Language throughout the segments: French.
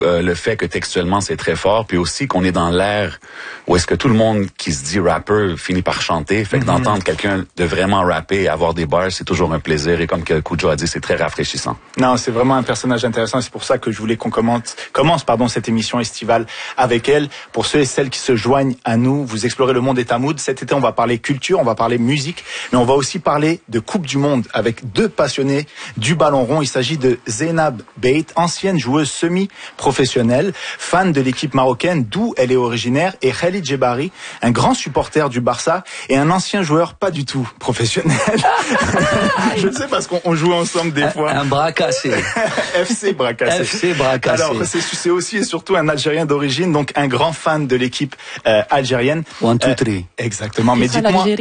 le fait que textuellement c'est très fort, puis aussi qu'on est dans l'ère où est-ce que tout le monde qui se dit rapper finit par chanter, fait que d'entendre quelqu'un de vraiment rapper et avoir des bars, c'est toujours un plaisir, et comme que Khujo a dit, c'est très rafraîchissant. Non, c'est vraiment un personnage intéressant, et c'est pour ça que je voulais qu'on commence cette émission estivale avec elle. Pour ceux et celles qui se joignent à nous, vous explorez le monde et Tamoud. Cet été, on va parler culture, on va parler musique, mais on va aussi parler de Coupe du Monde avec deux passionnés du ballon rond. Il s'agit de Zeynab Beit, ancienne joueuse semi-professionnelle, fan de l'équipe marocaine d'où elle est originaire, et Khalid Djebari, un grand supporter du Barça et un ancien joueur pas du tout professionnel. Je le sais parce qu'on joue ensemble des fois. Un bras cassé. FC bras cassé. FC bras cassé. Alors, c'est aussi et surtout un Algérien d'origine, donc un grand fan de l'équipe algérienne. 1, 2, 3. Exactement. Mais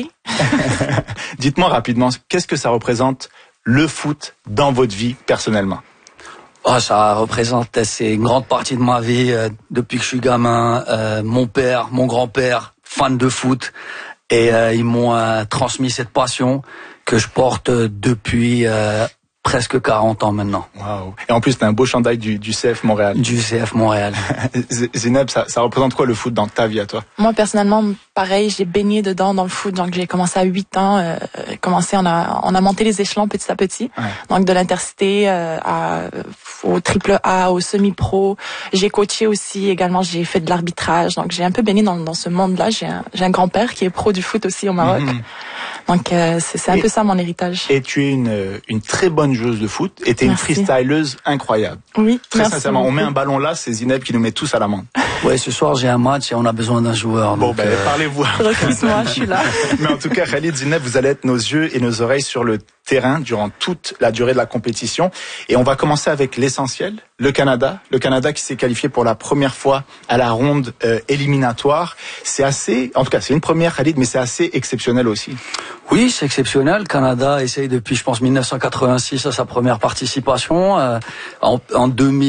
dites-moi rapidement, qu'est-ce que ça représente le foot dans votre vie personnellement? Ça représente, c'est une grande partie de ma vie depuis que je suis gamin. Mon père, mon grand-père, fan de foot, et ils m'ont transmis cette passion que je porte depuis presque 40 ans maintenant. Waouh. Et en plus, t'as un beau chandail du CF Montréal. Du CF Montréal. Zeynab, ça représente quoi le foot dans ta vie à toi? Moi, personnellement, pareil, j'ai baigné dedans dans le foot. Donc, j'ai commencé à 8 ans. On a monté les échelons petit à petit. Ouais. Donc, de l'intercité au triple A, au semi-pro. J'ai coaché aussi également. J'ai fait de l'arbitrage. Donc, j'ai un peu baigné dans ce monde-là. J'ai un grand-père qui est pro du foot aussi au Maroc. Donc, c'est un peu ça mon héritage. Et tu es une très bonne joueuse de foot, et t'es une freestyleuse incroyable. Oui, très sincèrement. On met un ballon là, c'est Zeynab qui nous met tous à l'amende. Ouais, ce soir j'ai un match et on a besoin d'un joueur. Bon, donc, parlez-vous. Recrute-moi, je suis là. Mais en tout cas, Khalid, Zeynab, vous allez être nos yeux et nos oreilles sur le terrain durant toute la durée de la compétition. Et on va commencer avec l'essentiel, le Canada. Le Canada qui s'est qualifié pour la première fois à la ronde éliminatoire. C'est une première, Khalid, mais c'est assez exceptionnel aussi. Oui, c'est exceptionnel. Le Canada essaye depuis, je pense, 1986 à sa première participation. En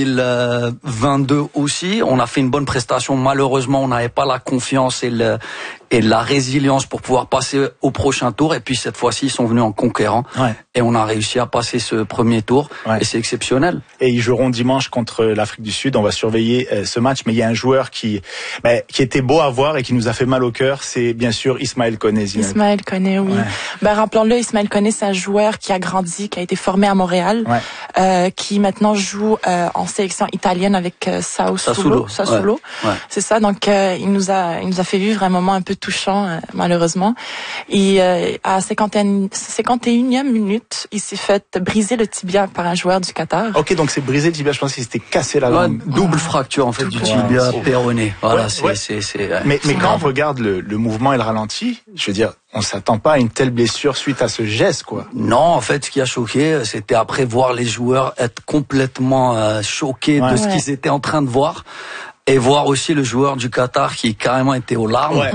2022 aussi, on a fait une bonne prestation. Malheureusement, on n'avait pas la confiance et la résilience pour pouvoir passer au prochain tour. Et puis cette fois-ci, ils sont venus en conquérant. Ouais. Et on a réussi à passer ce premier tour. Ouais. Et c'est exceptionnel. Et ils joueront dimanche contre l'Afrique du Sud. On va surveiller ce match. Mais il y a un joueur qui était beau à voir et qui nous a fait mal au cœur. C'est bien sûr Ismaël Koné. Ismaël Koné, oui. Ouais. Rappelons-le, Ismaël Koné, c'est un joueur qui a grandi, qui a été formé à Montréal, qui maintenant joue en sélection italienne avec Sassuolo. Ouais. C'est ça. Donc il nous a fait vivre un moment un peu touchant, malheureusement. Et à 51e minute, il s'est fait briser le tibia par un joueur du Qatar. Ok, donc c'est brisé le tibia. Je pense qu'il s'était cassé la langue. Double fracture en fait du tibia péroné. Voilà, Mais quand on regarde le mouvement et le ralenti, je veux dire, on s'attend pas à une telle blessure suite à ce geste, quoi. Non, en fait, ce qui a choqué, c'était après voir les joueurs être complètement choqués de ce qu'ils étaient en train de voir. Et voir aussi le joueur du Qatar qui carrément était aux larmes. Ouais.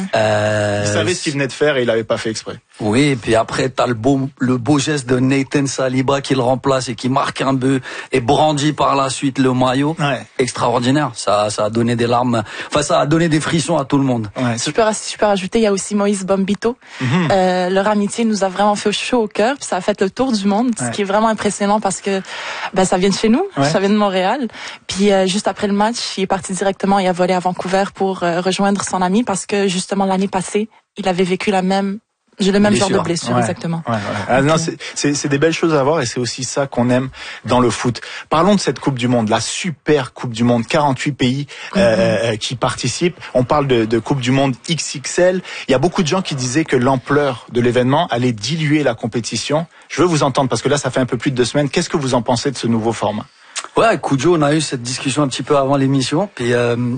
Il savait ce qu'il venait de faire et il l'avait pas fait exprès. Oui, et puis après t'as le beau geste de Nathan Saliba qui le remplace et qui marque un but et brandit par la suite le maillot. Ouais. Extraordinaire. Ça a donné des larmes. Enfin, ça a donné des frissons à tout le monde. Ouais. Je peux rajouter, il y a aussi Moïse Bombito. Leur amitié nous a vraiment fait chaud au cœur. Puis ça a fait le tour du monde, ce qui est vraiment impressionnant parce que ça vient de chez nous, ça vient de Montréal. Puis juste après le match, il est parti directement et a volé à Vancouver pour rejoindre son ami parce que justement l'année passée, il avait vécu le même genre de blessure, exactement. Non, c'est des belles choses à voir et c'est aussi ça qu'on aime dans le foot. Parlons de cette Coupe du Monde, la super Coupe du Monde, 48 pays qui participent. On parle de Coupe du Monde XXL. Il y a beaucoup de gens qui disaient que l'ampleur de l'événement allait diluer la compétition. Je veux vous entendre parce que là, ça fait un peu plus de 2 semaines. Qu'est-ce que vous en pensez de ce nouveau format? Ouais, avec Khujo, on a eu cette discussion un petit peu avant l'émission. Puis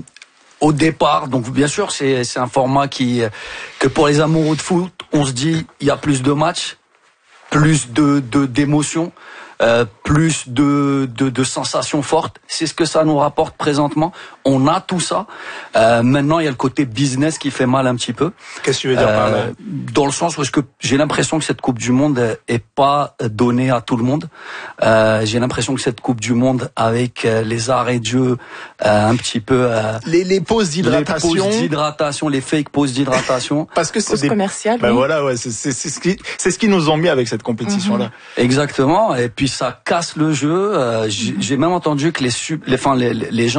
au départ, donc bien sûr, c'est un format que pour les amoureux de foot, on se dit il y a plus de matchs, plus d'émotions, plus de sensations fortes. C'est ce que ça nous rapporte présentement. On a tout ça. Maintenant, il y a le côté business qui fait mal un petit peu. Qu'est-ce que tu veux dire par là? Dans le sens où j'ai l'impression que cette Coupe du Monde est pas donnée à tout le monde. J'ai l'impression que cette Coupe du Monde, avec les arrêts de jeu, un petit peu les pauses d'hydratation, les fake pauses d'hydratation, parce que c'est commercial. Voilà, c'est ce qu'ils nous ont mis avec cette compétition là. Exactement. Et puis ça casse le jeu. J'ai même entendu que les gens